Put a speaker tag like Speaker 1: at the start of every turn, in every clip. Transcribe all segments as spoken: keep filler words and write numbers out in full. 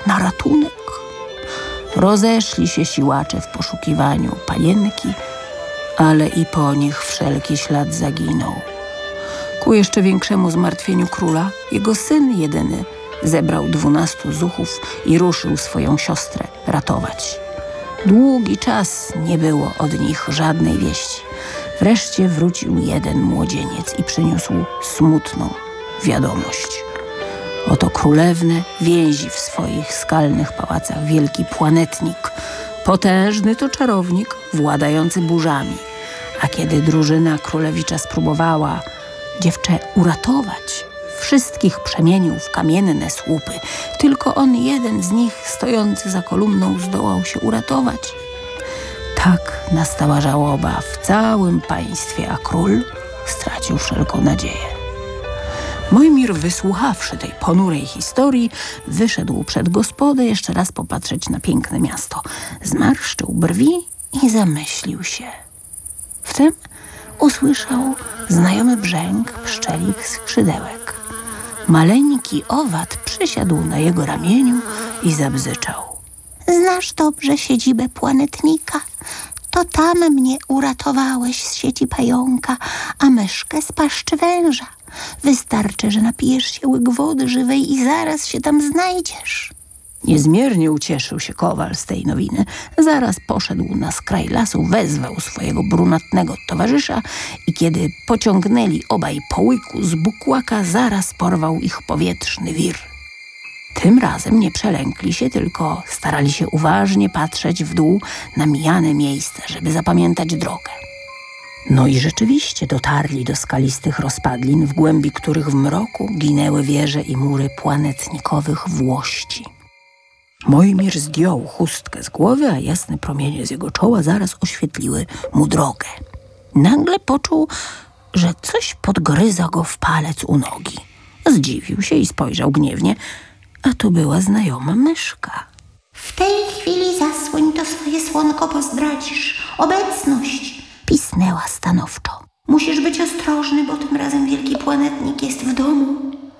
Speaker 1: na ratunek. Rozeszli się siłacze w poszukiwaniu panienki, ale i po nich wszelki ślad zaginął. Ku jeszcze większemu zmartwieniu króla, jego syn jedyny zebrał dwunastu zuchów i ruszył swoją siostrę ratować. Długi czas nie było od nich żadnej wieści. Wreszcie wrócił jeden młodzieniec i przyniósł smutną wiadomość. Oto królewne więzi w swoich skalnych pałacach wielki płanetnik. Potężny to czarownik, władający burzami. A kiedy drużyna królewicza spróbowała dziewczę uratować, wszystkich przemienił w kamienne słupy. Tylko on jeden z nich, stojący za kolumną, zdołał się uratować. Tak nastała żałoba w całym państwie, a król stracił wszelką nadzieję. Mojmir, wysłuchawszy tej ponurej historii, wyszedł przed gospodę jeszcze raz popatrzeć na piękne miasto. Zmarszczył brwi i zamyślił się. Wtem usłyszał znajomy brzęk pszczelich skrzydełek. Maleńki owad przysiadł na jego ramieniu i zabzyczał. Znasz dobrze siedzibę płanetnika? To tam mnie uratowałeś z sieci pająka, a myszkę z paszczy węża. Wystarczy, że napijesz się łyk wody żywej i zaraz się tam znajdziesz. Niezmiernie ucieszył się kowal z tej nowiny. Zaraz poszedł na skraj lasu, wezwał swojego brunatnego towarzysza i kiedy pociągnęli obaj po łyku z bukłaka, zaraz porwał ich powietrzny wir. Tym razem nie przelękli się, tylko starali się uważnie patrzeć w dół na mijane miejsca, żeby zapamiętać drogę. No i rzeczywiście dotarli do skalistych rozpadlin, w głębi których w mroku ginęły wieże i mury płanetnikowych włości. Mojmir zdjął chustkę z głowy, a jasne promienie z jego czoła zaraz oświetliły mu drogę. Nagle poczuł, że coś podgryza go w palec u nogi. Zdziwił się i spojrzał gniewnie, a to była znajoma myszka.
Speaker 2: W tej chwili zasłoń to swoje słonko, bo zdradzisz obecność, pisnęła stanowczo. Musisz być ostrożny, bo tym razem wielki płanetnik jest w domu.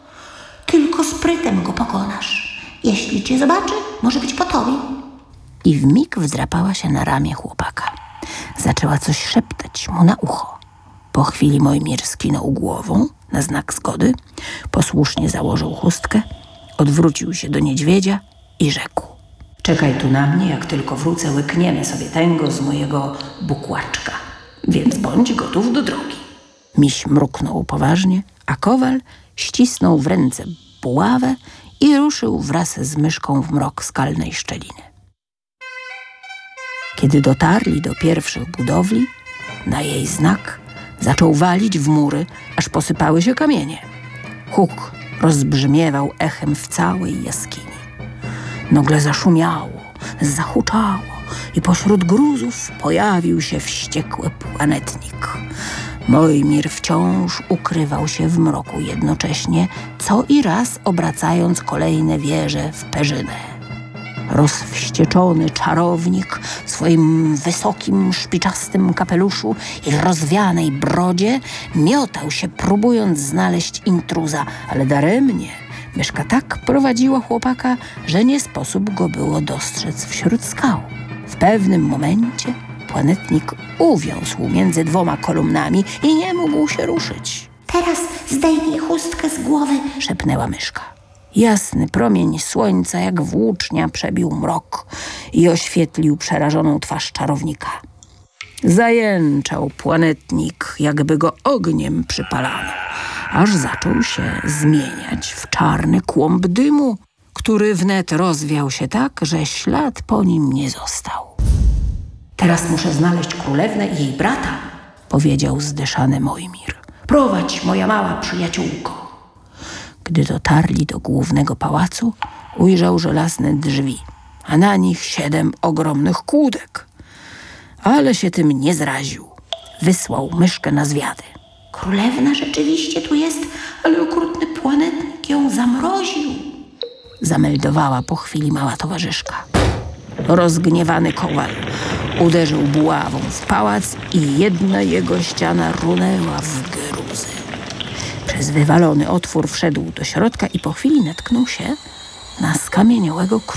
Speaker 2: Tylko sprytem go pokonasz. Jeśli cię zobaczy, może być po tobie.
Speaker 1: I wmig wdrapała się na ramię chłopaka. Zaczęła coś szeptać mu na ucho. Po chwili Mojmir skinął głową na znak zgody, posłusznie założył chustkę, odwrócił się do niedźwiedzia i rzekł: czekaj tu na mnie, jak tylko wrócę, łykniemy sobie tęgo z mojego bukłaczka, więc bądź gotów do drogi. Miś mruknął poważnie, a kowal ścisnął w ręce buławę i ruszył wraz z myszką w mrok skalnej szczeliny. Kiedy dotarli do pierwszych budowli, na jej znak zaczął walić w mury, aż posypały się kamienie. Huk rozbrzmiewał echem w całej jaskini. Nagle zaszumiało, zahuczało i pośród gruzów pojawił się wściekły płanetnik. Mojmir wciąż ukrywał się w mroku, jednocześnie co i raz obracając kolejne wieże w perzynę. Rozwścieczony czarownik w swoim wysokim, szpiczastym kapeluszu i rozwianej brodzie miotał się, próbując znaleźć intruza, ale daremnie. Myszka tak prowadziła chłopaka, że nie sposób go było dostrzec wśród skał. W pewnym momencie płanetnik uwiązł między dwoma kolumnami i nie mógł się ruszyć.
Speaker 2: Teraz zdejmij chustkę z głowy,
Speaker 1: szepnęła myszka. Jasny promień słońca jak włócznia przebił mrok i oświetlił przerażoną twarz czarownika. Zajęczał płanetnik, jakby go ogniem przypalano, aż zaczął się zmieniać w czarny kłąb dymu, który wnet rozwiał się tak, że ślad po nim nie został. Teraz muszę znaleźć królewnę i jej brata, powiedział zdyszany Mojmir. Prowadź, moja mała przyjaciółko. Gdy dotarli do głównego pałacu, ujrzał żelazne drzwi, a na nich siedem ogromnych kłódek. Ale się tym nie zraził. Wysłał myszkę na zwiady.
Speaker 2: Królewna rzeczywiście tu jest, ale okrutny płanetnik ją zamroził,
Speaker 1: zameldowała po chwili mała towarzyszka. Rozgniewany kowal uderzył buławą w pałac i jedna jego ściana runęła w geruzy. Przez wywalony otwór wszedł do środka i po chwili natknął się na skamieniałego króla.